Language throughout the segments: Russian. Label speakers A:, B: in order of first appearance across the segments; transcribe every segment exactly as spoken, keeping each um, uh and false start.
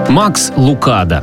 A: Макс Лукадо.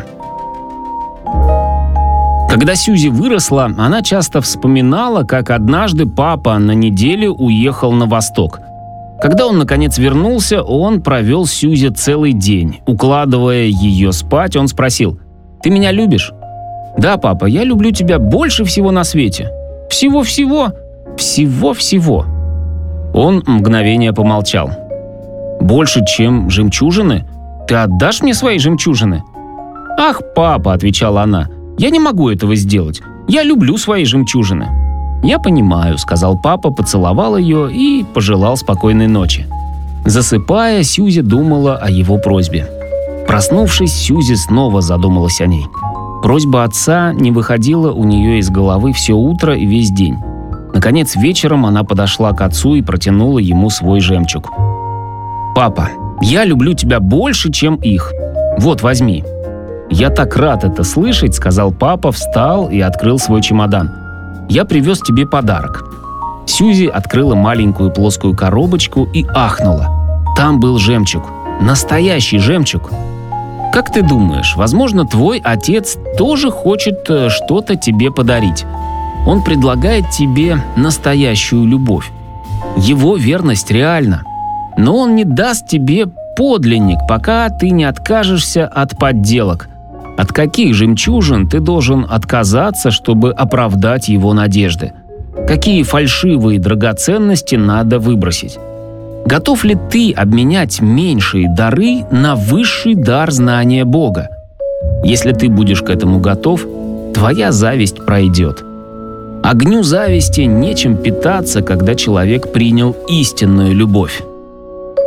A: Когда Сьюзи выросла, она часто вспоминала, как однажды папа на неделю уехал на восток. Когда он наконец вернулся, он провел Сьюзи целый день. Укладывая ее спать, он спросил: «Ты меня любишь?» «Да, папа, я люблю тебя больше всего на свете». «Всего-всего?» «Всего-всего». Он мгновение помолчал. «Больше, чем жемчужины? Ты отдашь мне свои жемчужины?» «Ах, папа», — отвечала она, — «я не могу этого сделать. Я люблю свои жемчужины». «Я понимаю», — сказал папа, поцеловал ее и пожелал спокойной ночи. Засыпая, Сьюзи думала о его просьбе. Проснувшись, Сьюзи снова задумалась о ней. Просьба отца не выходила у нее из головы все утро и весь день. Наконец, вечером она подошла к отцу и протянула ему свой жемчуг. «Папа, я люблю тебя больше, чем их. Вот, возьми». «Я так рад это слышать», — сказал папа, встал и открыл свой чемодан. «Я привез тебе подарок». Сьюзи открыла маленькую плоскую коробочку и ахнула. Там был жемчуг. Настоящий жемчуг. «Как ты думаешь, возможно, твой отец тоже хочет что-то тебе подарить? Он предлагает тебе настоящую любовь. Его верность реальна. Но он не даст тебе подлинник, пока ты не откажешься от подделок. От каких жемчужин ты должен отказаться, чтобы оправдать его надежды? Какие фальшивые драгоценности надо выбросить? Готов ли ты обменять меньшие дары на высший дар знания Бога? Если ты будешь к этому готов, твоя зависть пройдет. Огню зависти нечем питаться, когда человек принял истинную любовь.